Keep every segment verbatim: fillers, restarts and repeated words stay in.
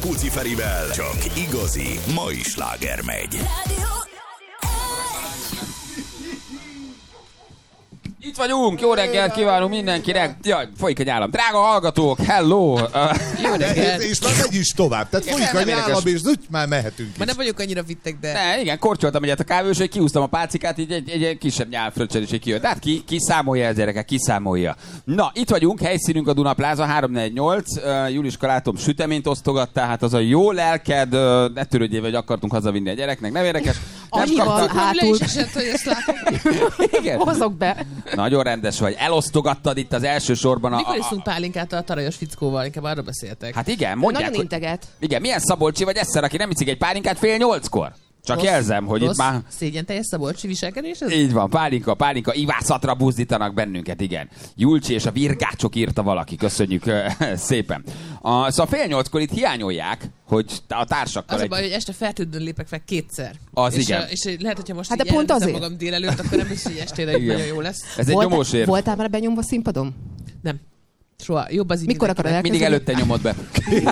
Puci Ferivel csak igazi mai sláger megy. Itt vagyunk, jó reggelt kívánunk mindenkinek. Jaj, folyik a nyálam. Drága hallgatók, hello! Jó reggelt! És már megy is tovább. Tehát folyik a nyálam, és úgy már mehetünk Már nem vagyok annyira vittek, de... Ne, igen, kortyoltam egyet a kávős, hogy kihúztam a pálcikát, így egy, egy, egy kisebb nyálfröccsel is így kijött. Tehát ki, ki számolja ez, gyerekek, ki számolja. Na, itt vagyunk, helyszínünk a Duna Plaza, három négy nyolc. Uh, Juliska, látom, süteményt osztogattál, hát az a jó lelked, uh, ne törődjél, hogy akartunk hazavinni a gyereknek, nem érdekes. Nem Annyival hátul. hogy ezt látom. Igen. Hozok be. Nagyon rendes vagy. Elosztogattad itt az első sorban a... Mikor a, iszunk pálinkát a tarajos fickóval? Inkább arra beszéltek. Hát igen, mondják, Nagyon hogy... integet. Igen, milyen Szabolcsi vagy Eszer, aki nem iszik egy pálinkát fél nyolckor? Csak Rossz, jelzem, hogy rossz, itt már... szégyen teljes Szabolcsi viselkedés ez? Így van, pálinka, pálinka, ivászatra buzdítanak bennünket, igen. Julcsi és a virgácsok írta valaki, köszönjük uh, szépen. Uh, szóval fél nyolckor itt hiányolják, hogy a társakkal... Az a egy... baj, hogy este feltűnőn lépek fel kétszer. Az és, igen. A, és lehet, hogyha most Hát így de pont elviszem azért. magam délelőtt, akkor nem is, hogy estére így nagyon jó lesz. Ez egy Volt- nyomós ér. Voltál már benyomva színpadon? Nem. Soha. Jobb az így Mikor akarod Mindig elkezdeni? előtte nyomod be.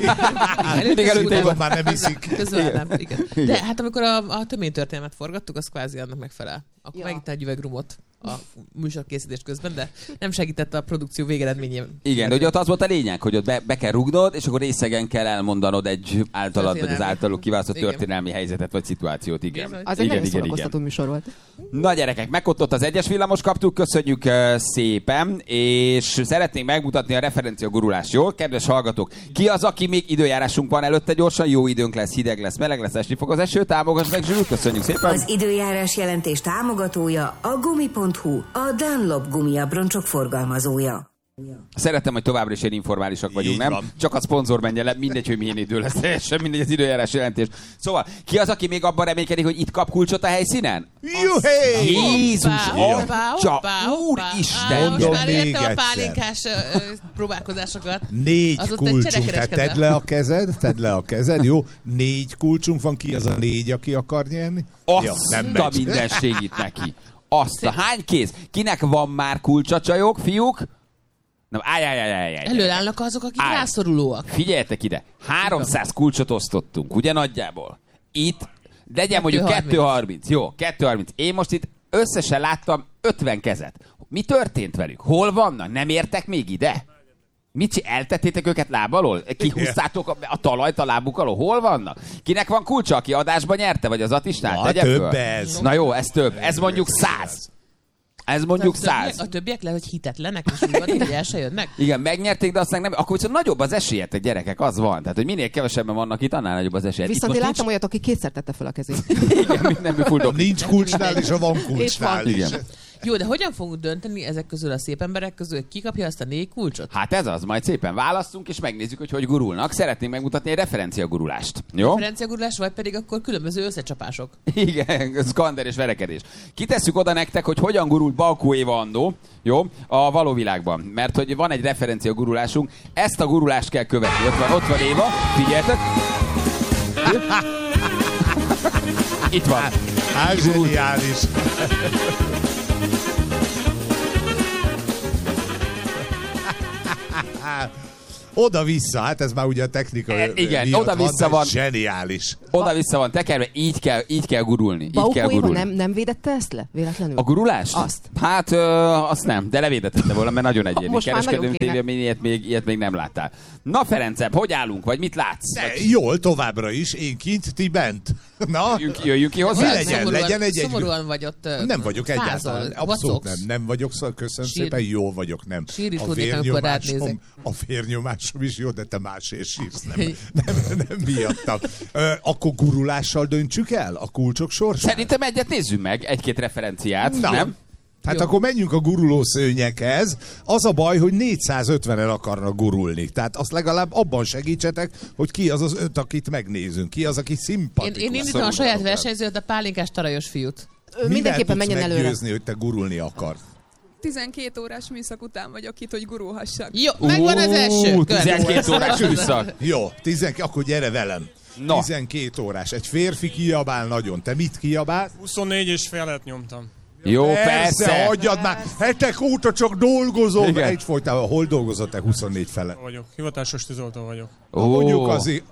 Mindig előtte Tudod, nyomod. már nem iszik. Közben nem, igen. De hát amikor a, a töménytörténelmet forgattuk, az kvázi annak megfelel. Akkor Ja. megittem egy üvegrumot a műsorkészítés közben, de nem segített a produkció végeredményében. Igen, de ugye ott az volt a lényeg, hogy ott be, be kell rúgnod, és akkor részegen kell elmondanod egy általad, vagy az Történelmi. általuk kiválasztott Igen. történelmi helyzetet, vagy szituációt. Igen. Bizony. Az egy igen, nagyon igen, igen. szórakoztató műsor volt. Na gyerekek, megkottott az egyes villamos, kaptuk, köszönjük uh, szépen, és szeretnénk megmutatni a referencia gurulást, jó? Kedves hallgatók, ki az, aki még időjárásunk van előtte gyorsan, jó időnk lesz, hideg lesz, meleg lesz, esni fog az eső, támogass meg, Zsül, köszönjük szépen. Az időjárás jelentés támogatója a gumi pont hu, a Dunlop gumiabroncsok forgalmazója. Szeretem, hogy továbbra is ilyen informálisak vagyunk, Így nem? van. Csak a szponzor menjen le, mindegy, hogy milyen idő lesz, teljesen mindegy az időjárás jelentés. Szóval, ki az, aki még abban reménykedik, hogy itt kap kulcsot a helyszínen? Juhé! Jézus, Hoppá, atya, hoppá, hoppá. úristen! Á, most Mondom már még értem a egyszer. pálinkás ö, ö, próbálkozásokat. Négy Az ott egy kulcsunk, tehát cserekereskedelem. tedd le a kezed, tedd le a kezed, jó? Négy kulcsunk van, ki az a négy, aki akar nyerni? Azt Ja, nem a megy. mindenség itt neki. Azt a hány kéz? Kinek van már kulcsa, csajok, fiúk? Nem, állj, állj, állj, állj, állj. Előállnak azok, akik Állj. rászorulóak. Figyeljetek ide, háromszáz kulcsot osztottunk, ugye nagyjából? Itt legyen mondjuk kettő kettő harminc. Jó, kettő harminc. Én most itt összesen láttam ötven kezet. Mi történt velük? Hol vannak? Nem értek még ide? Mit csi- eltettétek őket láb alól? Kihúztátok a, a talajt a lábuk alól? Hol vannak? Kinek van kulcsa, aki adásban nyerte? Vagy az Atisnál? Na, Tegye több föl. ez. Na jó, ez több. Ez mondjuk száz. Ez mondjuk A többiek- száz. A többiek lehet, hogy hitetlenek, és úgy van, hogy el se jönnek. Igen, megnyerték, de aztán nem. Akkor viszont nagyobb az esélyetek, gyerekek, az van. Tehát, hogy minél kevesebben vannak itt, annál nagyobb az esélyed. Viszont Itt én most láttam olyat, aki kétszer tette fel a kezét. nincs, igen, mindenből full dob. Nincs kulcsnál, és a van kulcsnál is. Igen. Jó, de hogyan fogunk dönteni ezek közül a szép emberek közül, hogy ki kapja azt a négy kulcsot? Hát ez az, majd szépen választunk, és megnézzük, hogy hogy gurulnak. Szeretnénk megmutatni egy referencia gurulást. Jó? Referenciagurulás, vagy pedig akkor különböző összecsapások. Igen, szkander és verekedés. Kitesszük oda nektek, hogy hogyan gurult Balkó Éva annó, jó, a való világban. Mert hogy van egy referencia gurulásunk, ezt a gurulást kell követni. Ott van, ott van Éva, figyeljetek. Itt van. Hát zseniális. Oda-vissza, hát ez már ugye a technika E, igen, miatt oda-vissza van, de van. Zseniális. Oda-vissza van tekerve, így kell, így kell gurulni. Így kell Baukó Éva gurulni. nem, nem védette ezt le? Véletlenül? A gurulást? Azt. Hát ö, azt nem, de levédetette volna, mert nagyon egyéni. Most már Kereskedőnk nagyon kéne. tévében ilyet még, ilyet még nem láttál. Na Ferencebb, hogy állunk, vagy mit látsz? De jól, továbbra is. Én kint, ti bent. Na, Jöjjünk, jöjjünk ki hozzá? Mi legyen? Szomorúan- legyen egy- egy- Szomorúan vagy ott. ö, nem vagyok fázol, egyáltalán. Abszolút vacogsz. nem. Nem vagyok, szóval köszönöm Sír- szépen, jó vagyok, nem. Sírni A tudnék, amikor rád nézek. vérnyomásom, a vérnyomásom is jó, de te másért sírsz, nem, nem, nem miattam. Ö, akkor gurulással döntsük el a kulcsok sorsát? Szerintem egyet nézzünk meg, egy-két referenciát, Na. nem? Hát Jó. akkor menjünk a guruló szőnyekhez. Az a baj, hogy négyszázötvenen akarnak gurulni. Tehát azt legalább abban segítsetek, hogy ki az az öt, akit megnézünk. Ki az, aki Én, szimpatikus. én indítom a saját versenyzőt, a pálinkás tarajos fiút. Ő mindenképpen menjen előre. meggyőzni, hogy te gurulni akar? tizenkét órás műszak után vagyok itt, hogy gurulhassak. Jó, megvan az első. Ú, kör. tizenkét órás műszak. Jó, tizenkét, akkor gyere velem. No. tizenkét órás. Egy férfi kiabál nagyon. Te mit kiabálsz? huszonnégy és felet nyomtam. Jó, persze. Hagyjad már. Hetek óta csak dolgozom. Igen. Egyfolytában hol dolgozott te huszonnégy fele? Vagyok. Hivatásos tűzoltó vagyok. Mondjuk azért...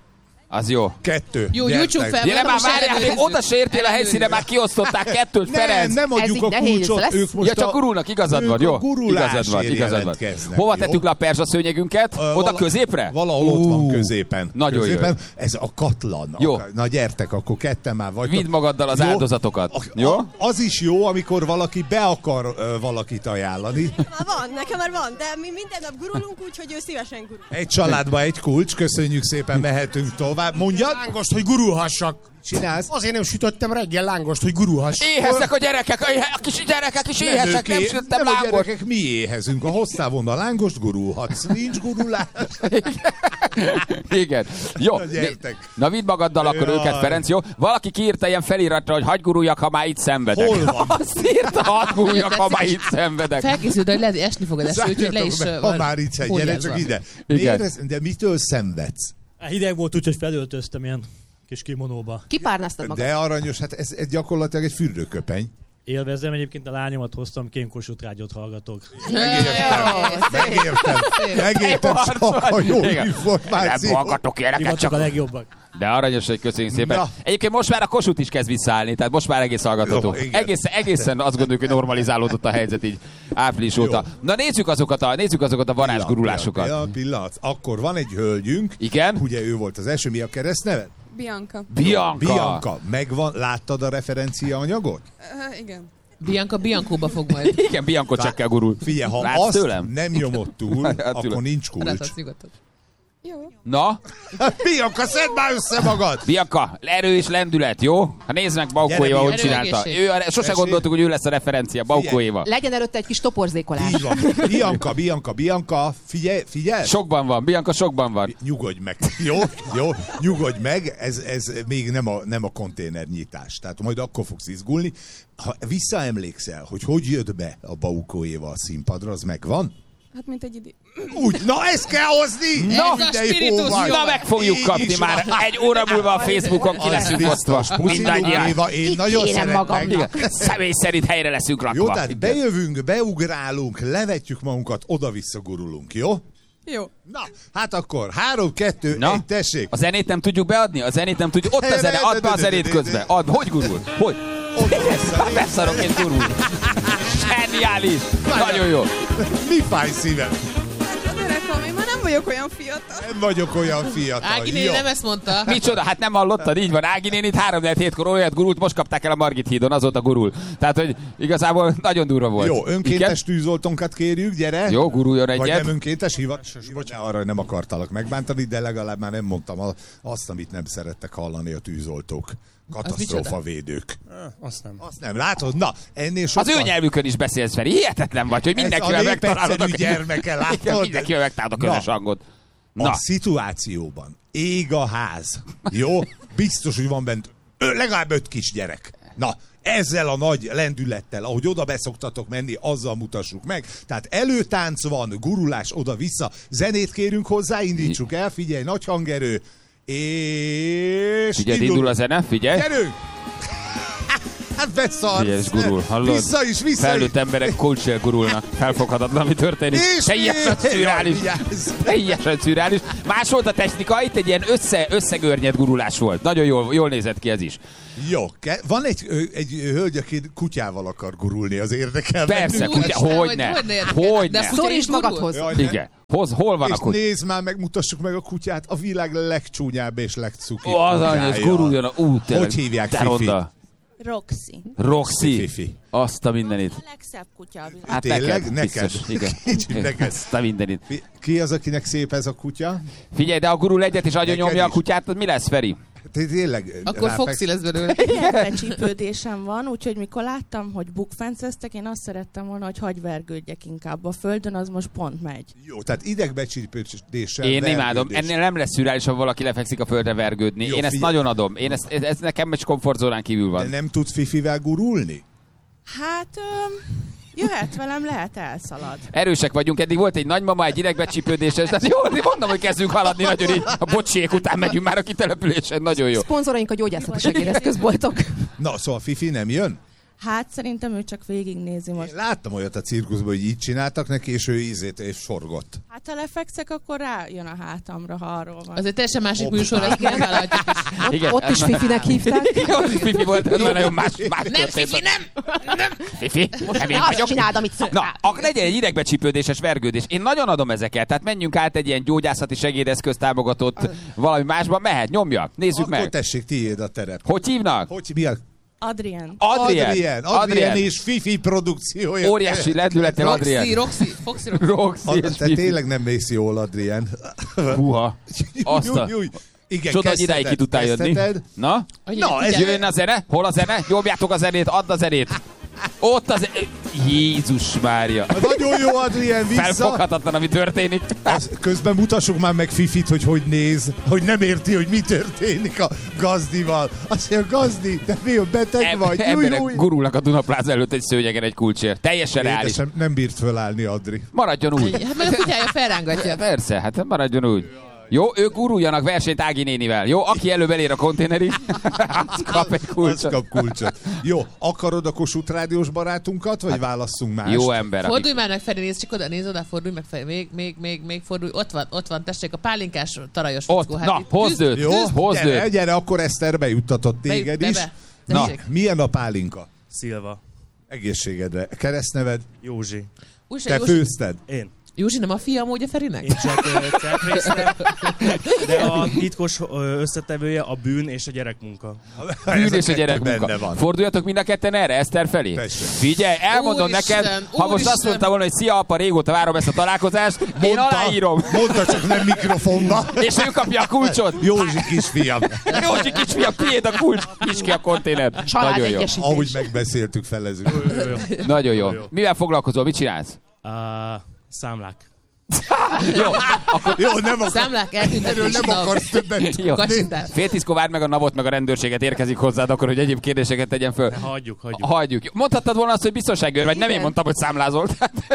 Az jó. Kettő. Jó, nyújtsunk fel. Gyere már, most várjál, még ellenőrizzük. oda se értél a helyszíne, már kiosztották kettőt, Ferenc. Nem, nem adjuk Ez a így nehéz kulcsot, lesz. ők most Ja, csak a... gurulnak, igazad ők van, jó? a gurulásért Igazad van, igazad van. jelentkeznek, Hova jó? tettük le a perzsa szőnyegünket? Ö, Oda vala- középre? Valahol ott van Ú, középen. Nagyon középen. jó. Ez a katlan. Jó. A- Na gyertek, akkor ketten már vagytok. Vidd magaddal az Jó? áldozatokat, A- jó? a- Az is jó, amikor valaki be akar ö, valakit ajánlani. Már van, nekem már van, de mi minden nap gurulunk, úgyhogy ő szívesen gurul. Egy családba egy kulcs, köszönjük szépen, mehetünk tovább. Mondjad, Lángost, hogy gurulhassak. csinálsz? Azért nem sütöttem reggel lángost, hogy gurulhass. Éheznek a gyerekek, a kis gyerekek is éhesek, nem őké- sütöttem nem a lángot. gyerekek, mi éhezünk. A hosszá von a lángost, gurulhatsz. Nincs gurulás. Igen. Jó. Na, gyertek. Na vidd magaddal akkor Jaj. őket, Ferenc, jó? Valaki kiírta ilyen feliratra, hogy hagyj guruljak, ha már itt szenvedek. Hol van? Azt írta, hadd guruljak, ha már itt szenvedek. Felkészült, hogy lehet, hogy esni fog az eső, úgyhogy le is... Zárjatok be, uh, ha már itt egy, gyere fóliázva. csak ide. Igen. Miért ez, de mitől szenvedsz? Hideg volt, úgyhogy felöltöztem ilyen kis kimonóba. Kipárnáztad magad. De aranyos, hát ez, ez gyakorlatilag egy fürdőköpeny. Élvezem, egyébként a lányomat hoztam, Kémkossuth rádiót hallgatok. Megértem, megértem, megértem, csak a jó Igen. Nem információ. hallgatok ilyeneket, Csak csak a legjobbak. De aranyos, hogy köszönjük szépen. Na. Egyébként most már a Kossuth is kezd visszaállni, tehát most már egész hallgatható. Jó, igen. Egészen, egészen azt gondoljuk, hogy normalizálódott a helyzet így április óta. Na nézzük azokat a, nézzük azokat a varázsgurulásokat. Ja, pillanat. Akkor van egy hölgyünk. Igen? Ugye ő volt az első, mi a keresztneve? Bianca. Bianca. Bianca. Megvan, láttad a referencia anyagot? Uh, igen. Bianca Biancóba fog majd. Igen, Bianca csekkel gurul. Figyelj, ha Látsz azt tőlem? nem nyomod túl, Hát tőlem. akkor nincs kulcs. Ráadsz nyugodtan. Jó. Na, Bianca, szedd már össze magad! Bianca, erő és lendület, jó? Ha nézd meg Baukóéva, Gyere, hogy Erő, csinálta. egészség. Ő, sose Tessék. gondoltuk, hogy ő lesz a referencia, Baukóéva. Legyen előtte egy kis toporzékolás. Így van. Bianca, Bianca, Bianca, figyelj, figyelj! Sokban van, Bianca sokban van. Nyugodj meg. Jó, jó, nyugodj meg, ez, ez még nem a, nem a konténernyitás. Tehát majd akkor fogsz izgulni. Ha visszaemlékszel, hogy hogy jött be a Baukóéva a színpadra, az megvan? Hát mint egy idő. Úgy, na ezt kell hozni! Na, de a jó spiritus vagy. Na, meg fogjuk Így kapni is már. van. Egy óra múlva a Facebookon ki Az leszünk biztos. osztva. Puszilunk, Mindannyian. Éva, én Így nagyon kérem szeretlek. magamnak. Személy szerint helyre leszünk rakva. Jó, tehát bejövünk, beugrálunk, levetjük magunkat, oda-vissza gurulunk, jó? Jó. Na, hát akkor három, kettő, Na, egy, tessék. a zenét nem tudjuk beadni? A zenét nem tudjuk. Ott a zene, add be a zenét közben. Add, hogy gurul? Hogy? Hát beszarok, és gurul. Zseniális. Nagyon jó. Mi fáj szívem? Hát a gyerekem, én már nem vagyok olyan fiatal. Nem vagyok olyan fiatal. Ági néni Jó. nem ezt mondta. Micsoda, hát nem hallottad, így van. Ági néni itt három hétkor olyat gurult, most kapták el a Margit hídon, azóta gurul. Tehát, hogy igazából nagyon durva volt. Jó, önkéntes Igen? tűzoltónkat kérjük, gyere. Jó, guruljon Vagy egyet. nem önkéntes hivatásos? Bocsánat, arra nem akartalak megbántani, de legalább már nem mondtam a- azt, amit nem szerettek hallani a tűzoltók. Katasztrófavédők. Azt nem. Azt nem látod? Na, ennél Az sokkal... ő nyelvükön is beszélsz, Feri. Hihetetlen vagy, hogy mindenkivel Ez a megtalálod népegyszerű gyermeke, látod? Igen, mindenkivel megtalálod a közös Na. hangot. Na. Na, A szituációban ég a ház. Jó? Biztos, hogy van bent ö, legalább öt kisgyerek. Na, ezzel a nagy lendülettel, ahogy oda beszoktatok menni, azzal mutassuk meg. Tehát előtánc van, gurulás oda-vissza. Zenét kérünk hozzá, indítsuk el, figyelj, nagy hangerő. És... figyelj, indul a zene, figyelj. Gyerünk! Hát beszarsz! Figyelj, és gurul, hallod? Vissza is, vissza Felnőtt is! emberek kulcsél gurulnak. Felfoghatatlan, mi történik. És Teljesen még- szürreális. Jaj, vigyázz! Teljesen szürreális. Más volt a technika, itt egy ilyen össze, összegörnyed gurulás volt. Nagyon jól, jól nézett ki ez is. Jó, ke- van egy, ö, egy hölgy, aki kutyával akar gurulni, az érdekel. Persze, bennünket. kutya, Úristen, hogyne. hogy- hogyne érdekel? Hogyne. De a kutya Szorítsd is gurul? magadhoz. Jaj, ne. Igen. Hoz, hol van És a kutya? nézd már meg, mutassuk meg a kutyát, a világ legcsúnyább és legcukibb Ó, az kutyája. anyos, guruljon a... Ú, tényleg, Hogy hívják, de Fifi? ronda. Roxy. Roxy. Fifi. Azt a mindenit. A legszebb kutya a világon. Hát Tényleg? neked, Neked? biztos. Igen. Kicsit neked. Azt a mindenit. Fi- Ki az, akinek szép ez a kutya? Figyelj, de ha gurul egyet és agyon Neked nyomja a is. kutyát, az mi lesz, Feri? Té- Tényleg? Akkor ráfeksz- Foxy lesz belőle. Idegbecsípődésem van, úgyhogy mikor láttam, hogy bukfenceztek, én azt szerettem volna, hogy hagy vergődjek inkább a földön, az most pont megy. Jó, tehát idegbecsípődéssel. Én imádom. vergődés. Ennél nem lesz szürreális, ha valaki lefekszik a földre vergődni. Jó, Én ezt figyelj. nagyon adom. Én ezt, ez, ez nekem egy komfortzónán kívül De van. nem tudsz Fifivel gurulni? Hát, öm, jöhet velem, lehet elszalad. Erősek vagyunk, eddig volt egy nagymama, egy idegbecsípődéses, tehát jó, mondom, hogy kezdünk haladni nagyon így. A bocsiék után megyünk már a kitelepülésen, nagyon jó. Szponzoraink a gyógyászati segédeszközboltok. Na, szóval Fifi nem jön? Hát szerintem ő csak végignézi most. Én láttam olyat a cirkuszban, hogy így csináltak neki, és ő ízét és sorgott. Hát ha lefekszek, akkor rájön a hátamra, ha arról van. Azért teljesen másik műsor, ezt nem vállalhatjuk is. Igen, Ott is Fifinek hívták. Ott is Fifi volt, ez nagyon más, más Nem, történet. Fifi, nem! Nem! Fifi, nem én Azt vagyok. csináld, amit Na, szoktál. akkor legyen egy idegbecsípődéses vergődés. Én nagyon adom ezeket, tehát menjünk át egy ilyen gyógyászati segédeszköz támogatott valami másban. Mehet, nyomja, nézzük Akkor meg. tessék, tiéd a terep. Hogy hívnak? Hogy mi a... Adrien. Adrien. Adrien, Adrien és Fifi produkciója. Óriási lendülettel Roxy, Adrien. Roxy, Foxy Roxy. Roxy Ad, és te Fifi. tényleg nem mész jól, Adrien. Húha. Azt a... Júj, júj. Igen, Csoda, hogy idáig ki tudtál jönni. kezdheted. Na? Na, ez Jöjjön a zene? Hol a zene? Nyomjátok a zenét, add a zenét. Ott az... Jézus Mária. Nagyon jó, Adrien, vissza. Felfoghatatlan, ami történik. Az, közben mutassuk már meg Fifit, hogy hogy néz, hogy nem érti, hogy mi történik a gazdival. Azt mondja, gazdi, de mi, beteg Em- vagy? Júj, Emberek júj. gurulnak a Dunapláza előtt egy szőnyegen egy kulcsért. Teljesen reális. Édesem, nem bírt fölállni, Adri. Maradjon úgy. Hát meg a kutyája felrángatja. Persze, hát maradjon úgy. Jó, ők guruljanak versenyt Ági nénivel. Jó, aki előbb elér a konténerig, az kap egy Az kulcsot. kap kulcsot. Jó, akarod a Kossuth Rádiós barátunkat, vagy válasszunk mást? Jó ember. Fordulj Akik... már meg felé, nézd csak oda, nézd oda, fordulj meg felé. Még, még, még, még fordulj. Ott van, ott van, tessék, a pálinkás tarajos Ott, fickó. na, itt hozd küzd- őt, Jó, hozd gyere, őt. gyere, akkor Eszter bejuttatott Be- téged be- is. be. Na, Tessék. milyen a pálinka? Szilva. Egészségedre. Keresztneved? Józsi. Újsa, Te Józsi, főzted? Én. Józsi nem a fia amúgy a Ferinek? Én csak ö, cefrésztem, de a titkos ö, összetevője a bűn és a gyerekmunka. Bűn és a kettő gyerekmunka. benne van. Forduljatok mind a ketten erre, Eszter felé. Tessék. Figyelj, elmondom Úristen, neked, ha most úristen. azt mondta volna, hogy szia apa, régóta várom ezt a találkozást, én aláírom. Mondta, csak nem mikrofonba. És ő kapja a kulcsot. Józsi kisfiam. Józsi kisfiam, tiéd a kulcs, nyisd ki a konténer. Nagyon jó. Családegyesítés. Ahogy megbeszéltük, felezünk. Nagyon jó. Mivel foglalkozol, mit csinálsz? A számlák. Jó, akkor Jó, nem akar, Számlák eltüntetés. erről nem akarsz többet. jó. Kacsintás. Fél tízkor várd meg a navot, meg a rendőrséget érkezik hozzád, akkor hogy egyéb kérdéseket tegyen föl. Hagyjuk, hagyjuk. Hagyjuk. Mondhattad volna azt, hogy biztonságőr vagy, nem én mondtam, hogy számlázol.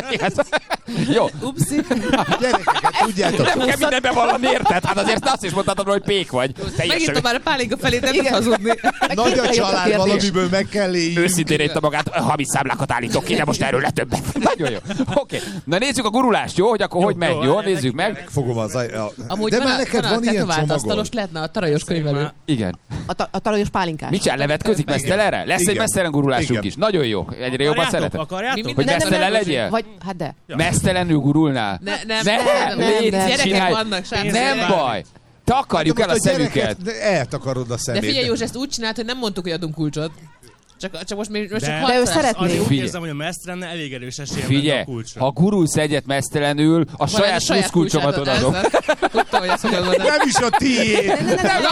Jó. Upsi. Gyerekeket, tudjátok. Nem kell mindenbe valami, érted? Hát azért azt is mondhatod, hogy pék vagy. Megint már a pálinka felé, nem tudsz hazudni. Nagy a Jött a család, kérdés. valamiből meg kell éljünk. Őszintén írta magát, hamis számlákat állítok ki, de most erről le többet. Nagyon jó. Oké. Na nézzük a gurulást, jó? Hogy akkor Jó, hogy megy? jó, Jó, ennek nézzük meg. Fogom az... A, a, Amúgy de van, már a, neked van, van a ilyen tetovált csomagod. asztalos, lehetne a tarajos könyvelő. Igen. A, ta- a talajos pálinkás. Mit csinál? Levetközik mesztelenre? Lesz egy Igen. mesztelen gurulásunk Igen. is. Nagyon jó. Egyre jobban Akarjátok? szeretem. Akarjátok? Mi- Hogy Nem, nem, mesztelen nem, legyél? Vagy, hát de. Mesztelenül gurulnál? Ne, nem, Ne, nem, nem, légy, nem. csinálj. Gyerekek vannak, srácok. Nem baj. Takarjuk el a Most szemüket. gyereket eltakarod a De szemét. figyelj, József, ezt úgy csinált, hogy nem mondtuk, hogy adunk kulcsot. Csak, csak most, még- most csak De- De ő hatszáz. szeretné. Azért úgy Figyelj. érzem, hogy a mesztelenne elég erős esélye lenne Figyelj, a kulcsra. ha gurulsz egyet mesztelenül, a saját plusz kulcsomat odaadom. Tudtam, hogy ezt fogod mondani. Nem is a tiéd. Ne, ne, ne, ne, ne,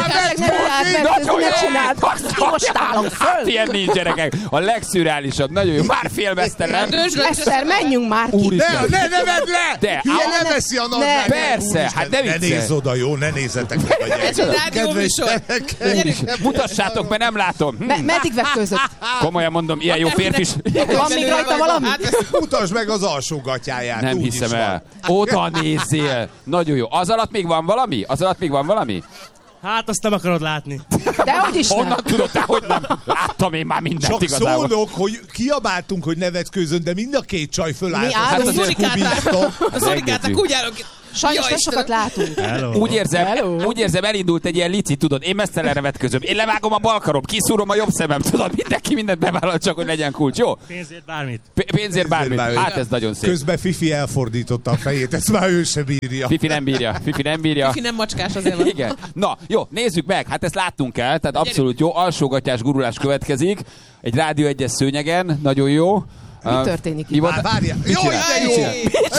ne, ne csináld. Most állom Hát föl. ilyen nincs, gyerekek. A legszürreálisabb. Nagyon jó. Már fél mesztelen. Eszter, menjünk már ki. Ne, Úristen. ne, ne vedd le! De, Hülye, ne, ne ne, veszi a ne. nadrágot. Persze, Úristen, hát ne Ne viccelj. nézz oda, jó? Ne nézzetek meg a Ez egy gyerekek. rádióműsor. Úristen, mutassátok, mert nem látom. Hm. Me- meddig vetközött? Komolyan mondom, ilyen jó férfi. Van még rajta valami? Mutasd meg az alsó gatyáját. Nem úgy hiszem is el. van. Oda nézzél. Nagyon jó. Az alatt még van valami? Az alatt még van valami? Hát azt nem akarod látni. Dehogy is nem. Honnan tudod te, hogy nem? Láttam én már mindent Csak igazából. szólok, hogy kiabáltunk, hogy nevetkőzön, de mind a két csaj fölállt. Mi állunk. Az azért Unikálták. Az Engedjük. unikálták, úgy állok. Sajnos Ja, nem Istenem. sokat látunk. Hello. Úgy érzem, úgy érzem, elindult egy ilyen lici, tudod, én mesztelenre vetközöm, én levágom a bal karom, kiszúrom a jobb szemem, tudod, mindenki mindent bevállal, csak hogy legyen kulcs, jó? Pénzért bármit. P- pénzért bármit. bármit. Hát ez nagyon szép. Közben Fifi elfordította a fejét, ezt már ő sem bírja. Fifi nem bírja, Fifi nem bírja. Fifi nem macskás azért van. Igen. Na, jó, nézzük meg, hát ezt láttunk el, tehát abszolút jó, alsógatyás gurulás következik, egy Rádió egyes szőnyegen, nagyon jó. Mi Uh, történik Mi itt? volt? Már várjál. Mit Jó, csinál? de Mit jó.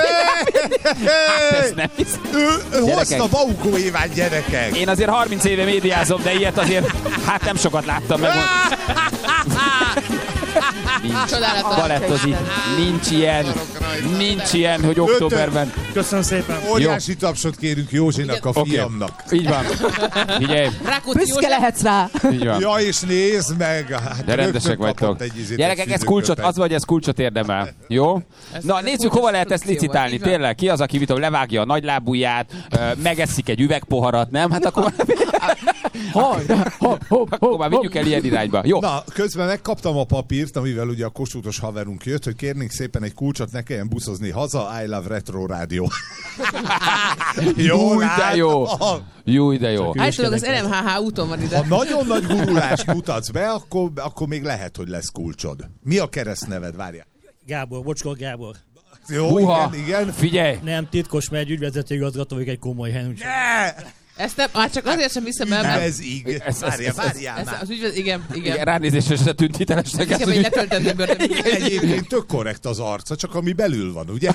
csinál? Hát ezt nem hiszem. Ő, ő Gyerekek. hozta Baukó Évát, gyerekek. Én azért harminc éve médiázom, de ilyet azért hát nem sokat láttam meg. Nincs. Csodálatos. Balettozik. Nincs ilyen. Nincs ilyen, hogy októberben. Köszönöm szépen. Óriási tapsot kérünk Józsinak, a Oké. fiamnak. Így van. Figyelj, Rákóczi Büszke József. lehetsz rá. így van. Ja, és nézd meg. Hát De rendesek rögtön vagytok. kapott egy izét, Gyerekek, egy ez kulcsot, fűzőköpenyt. az vagy ez kulcsot érdemel. Jó? Na, ez nézzük, kulcsos hova lehet ezt produkció licitálni. volt, így van. Tényleg, ki az, aki mit tudom, levágja a nagylábúját, ö, megeszik egy üvegpoharat, nem? Hát akkor Hajrá, hopp, hopp, hopp, már vigyük el ilyen irányba. Jó. Na, közben megkaptam a papírt, amivel ugye a kossuthos haverunk jött, hogy kérnénk szépen egy kulcsot, ne kelljen buszozni haza, I love Retro Rádió. Jó, de jó. Jó, de jó. Általában az el em há há úton van ide. Ha nagyon nagy gurulást mutatsz be, akkor, akkor még lehet, hogy lesz kulcsod. Mi a keresztneved? Várjál. Gábor, Bocskor Gábor. Jó, Húha, igen, igen. Figyelj! Nem titkos, mert egy ügyvezető igazgató vagyok egy komoly helyen. Úgyhogy... Ne! Ezt nem, hát csak azért sem hiszem el, Nem mert... ez így. Várjál, várjál Ez, már. az ügyvezet, igen, igen. Igen, ránézésre se tűnt hitelesnek. Igen, hogy letölteni bőröm. Egyébként tök korrekt az arca, csak ami belül van, ugye?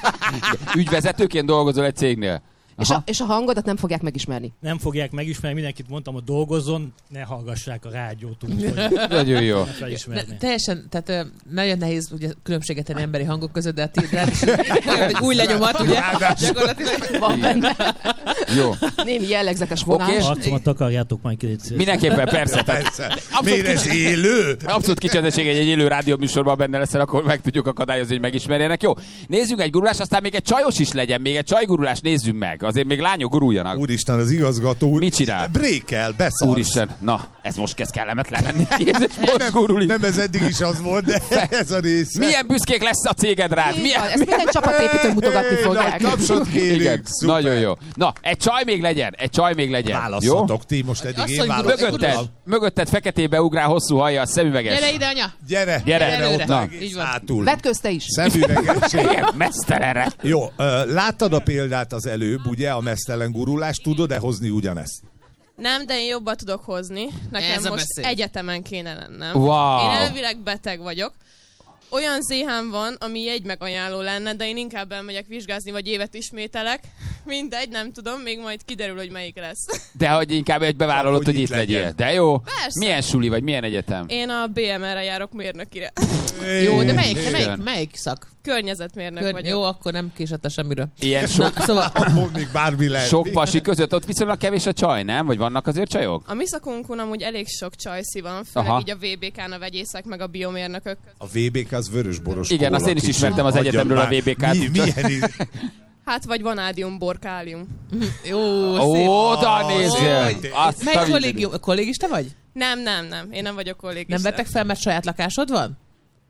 Ügyvezetőként dolgozol egy cégnél. És a, és a hangodat nem fogják megismerni. Nem fogják megismerni, mindenkit mondtam, hogy dolgozzon, ne hallgassák a rádiót, úgyhogy Nagyon jó. ne Ne, felismerni. teljesen, tehát ö, nagyon nehéz ugye, különbséget tenni emberi hangok között, de, ti- de olyan, hogy új lenyomat, ugye? Gyakorlatilag Van benne. Jó. Némi jellegzetes vonás. Oké. Arcomat takarjátok majd ki. Mindenképpen, persze. Tehát Persze. Miért ez élő? abszolút kicsendesség, egy, egy élő rádióműsorban benne leszel, akkor meg tudjuk akadályozni, hogy megismerjenek. Jó, nézzünk egy gurulást, aztán még egy csajos is legyen, még egy csajgurulást nézzünk meg. Azért még lányok guruljanak. Úristen, az igazgató úr. Mit csinál? Brékel, beszarsz. Úristen, na, ez most kezd kellemetlen lenni. Jézus, most gurul itt. Nem ez eddig is az volt, de ez a része. Milyen büszkék lesz a céged rád? Így Milyen, van, ezt minden csapatépítő mutogatni Hey, fogják. nagy tapsot kérünk. Igen, Szuper. nagyon jó. Na, egy csaj még legyen, egy csaj még legyen. Választhatok ti, most eddig Azt én mondjuk, választhatom. Mögötted, mögötted feketébe ugrál, hosszú hajjal, szemüveges. Gyere ide, anya! Gyere, Gyere, gyere előre. ott Na. egész Így van. hátul. Vetközte is. Szemüvegesség. Igen, mesztelenre. Jó, ö, láttad a példát az előbb, ugye, a mesztelen gurulást, tudod-e hozni ugyanezt? Nem, de én jobban tudok hozni. Nekem Ez a most beszéd. egyetemen kéne lennem. Wow. Én elvileg beteg vagyok. Olyan zéhám van, ami egy megajánló lenne, de én inkább elmegyek vizsgázni, vagy évet ismételek. Mindegy, nem tudom, még majd kiderül, hogy melyik lesz. De hogy inkább egy bevállalod, Hogy hogy itt itt legyél. legyen. De jó. Persze. Milyen suli vagy, milyen egyetem? Én a bé em er-re járok mérnökire. Jó, de melyik, Igen. melyik, melyik szak? Környezetmérnök Kör, vagyok. jó, akkor nem késett a semmiről. Ilyen sok, Na, szóval Abból még bármi lehet. sok pasi között ott viszonylag kevés a csaj, nem? Vagy vannak azért csajok? A mi szakunkon amúgy elég sok csajszi van, főleg Aha. így a vé bé kán, a vegyészek, meg a biomérnökök. A vé bé ká az vörösboros Igen, kóla azt én is kicsi. ismertem az Hagyjad egyetemről a már. vé bé ká-t. Mi, milyen íz... Hát vagy vanádium, borkálium. jó, szép. Ó, oda nézzél! szép. Azt a Melyik mindenit. kollégium? Kollégista vagy? Nem, nem, nem. Én nem vagyok kollégista. Nem vettek fel, mert saját lakásod van?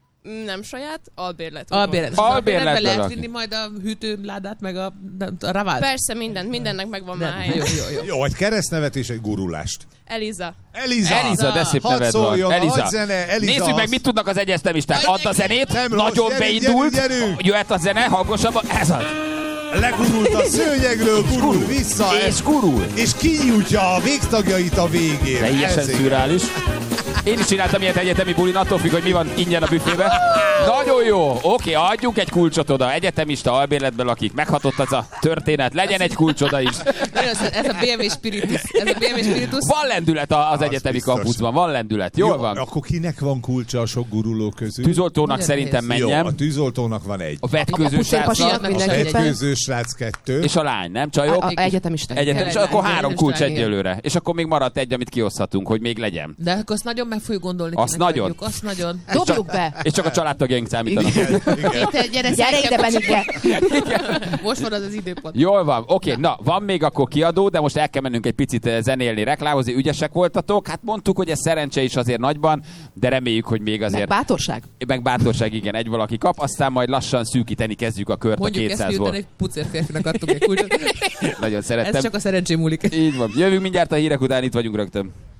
Nem saját, albérlet. Albérlet. Albérletben Albérletben lehet lakni. vinni majd a hűtőládát, meg a, a ravát? Persze, mindent, mindennek megvan már Nem, helye. jó, jó, jó. Jó, egy keresztnevet és egy gurulást. Eliza. Eliza! Eliza, de szép Hadd neved szóljon, van. Eliza. hadd zene, Eliza Nézzük meg, az- mit tudnak az egyeztemisták. Add a zenét, Nem rossz, nagyon gyerünk, beindult. gyerünk, gyerünk. Jöhet a zene, hangosabban. Ez az. Legurult a szőnyegről, gurul vissza. És gurul. És kinyújtja a végtagjait a végén. Teljesen Ezért. szürreális. Én is csináltam ilyet egyetemi bulin, attól függ, hogy mi van ingyen a büfébe. Nagyon jó. Oké, adjunk egy kulcsot oda. Egyetemista albérletben lakik. Meghatott az a történet. Legyen egy kulcs oda is. Nagyon szép, ez a bé em vé Spiritus. Ez a bé em vé Spiritus. Van lendület a- az Az egyetemi biztos. kampuszban. Van lendület. Jól Jó, van. akkor kinek van kulcsa a sok guruló közül? Tűzoltónak Nagyon szerintem nehéz. Jó, menjem. a tűzoltónak van egy. A vetkőző A pusztánpasinak srácnak. nem A mindenképpen. vetőző srác kettő. És a lány, nem? Csajok? A- a egyetemista. Egyetem, és akkor Lány, három lány, kulcs lány, igen. egyelőre. És akkor még maradt egy, amit kioszthatunk, hogy még legyen. De akkor azt nagyon meg fogjuk gondolni. Azt kinek nagyon. adjuk, Azt nagyon. Dobjuk be. És csak a családtagjaink számítanak. Te, gyere, Gyere ide, Benike. Most van az az időpont. Jól van, oké, na, van még akkor kiadó, de most el kell mennünk egy picit eh, zenélni, reklámozni, ügyesek voltatok. Hát mondtuk, hogy ez szerencse is azért nagyban, de reméljük, hogy még Meg azért... bátorság. Meg bátorság, igen, egy valaki kap, aztán majd lassan szűkíteni kezdjük a kört Mondjuk a ezt, miután kétszázból. egy pucér férfinak adtunk egy kulcsot. Nagyon Ez szerettem. csak a szerencsém múlik. Így van. Jövünk mindjárt a hírek után, itt vagyunk rögtön.